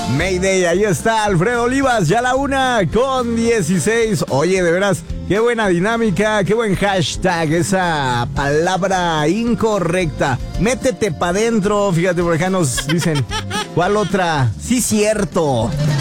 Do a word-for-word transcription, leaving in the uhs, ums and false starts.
Mayday, ahí está Alfredo Olivas, ya la una con dieciséis. Oye, de veras, qué buena dinámica, qué buen hashtag, esa palabra incorrecta. Métete pa' dentro, fíjate, por acá nos dicen, ¿cuál otra? Sí, cierto.